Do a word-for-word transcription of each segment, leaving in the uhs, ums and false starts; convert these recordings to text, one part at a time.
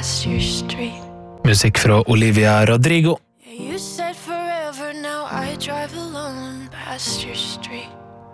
past your street. Musikk fra Olivia Rodrigo. You said forever, now I drive alone past your street.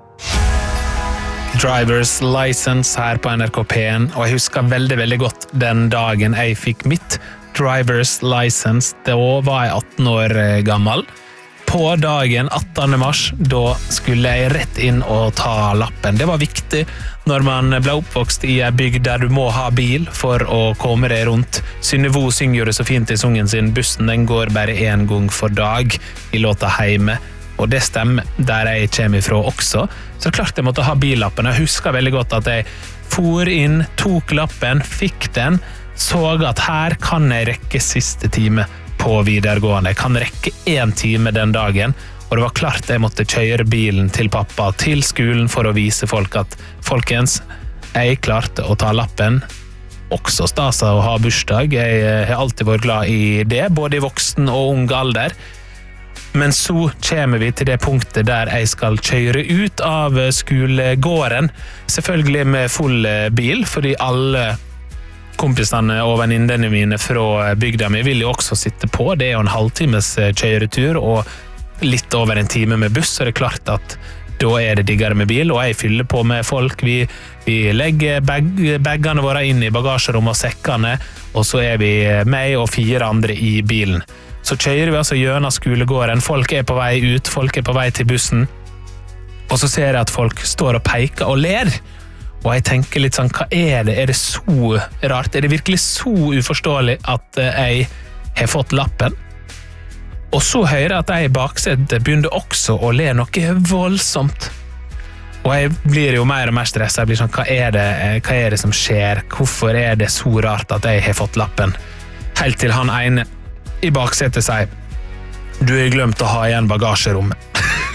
Driver's License her på N R K P en, og jeg husker veldig, veldig godt den dagen jeg fikk mitt Driver's License. Da var jeg atten år gammel. På dagen attende mars, da skulle jeg rett inn og ta lappen. Det var viktig når man ble oppvokst i en bygd der du må ha bil for å komme deg rundt. Synnevo synger det så fint i sungen sin, bussen den går bare en gang for dag i låta Heime. Og det stemmer der jeg kommer ifra også. Så klart jeg måtte ha billappen. Jeg husker veldig godt at jeg for inn, tok lappen, fikk den, så at her kan jeg rekke siste time på videregående. Jeg kan rekke en time den dagen, og det var klart jeg måtte kjøre bilen til pappa til skolen for å vise folk at, folkens, jeg klarte å ta lappen. Også stas å ha bursdag. Jeg har alltid vært glad i det, både i voksen og ung alder. Men så kommer vi til det punktet der jeg skal kjøre ut av skolegården, selvfølgelig med full bil, fordi alle kompisene og venninnene mine fra bygda mi vil jo også sitte på. Det er jo en halvtimes kjøretur og litt over en time med buss, så det er klart at da er det diggere med bil, og jeg fyller på med folk. Vi, vi legger bag, bagene våre inn i bagasjerommet og sekkene, og så er vi meg og fire andre i bilen. Så kjører vi altså gjennom skolegården, folk er på vei ut, folk er på vei til bussen, og så ser jeg at folk står og peker og ler, og jeg tenker litt sånn, hva er det? Er det så rart? Er det virkelig så uforståelig at jeg har fått lappen? Og så hører jeg at jeg i baksetet begynner også å le noe voldsomt, og jeg blir jo mer og mer stresset. Jeg blir sånn, hva er det, hva er det som skjer? Hvorfor er det så rart at jeg har fått lappen? Helt til han ene i baksetet sier, du har glemt å ha igjen bagasjerommet.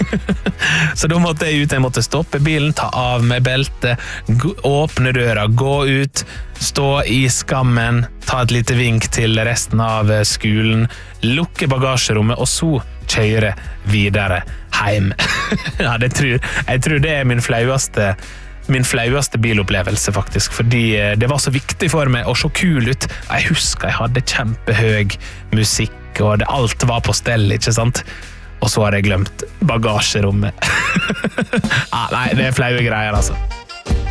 Så da måtte jeg ut, jeg måtte stoppe bilen, ta av med beltet, åpne døra, gå ut, stå i skammen, ta et lite vink til resten av skolen, lukke bagasjerommet, og så kjøre videre hjem. Ja, det tror, jeg tror det er min flaueste min flaueste bilopplevelse faktisk, fordi det var så viktig for meg å se kul ut. Jeg husker jeg hadde kjempehøy musikk, og det, alt var på stell, ikke sant? Og så har jeg glemt bagasjerommet. Ah, nei, det er flaue greier altså.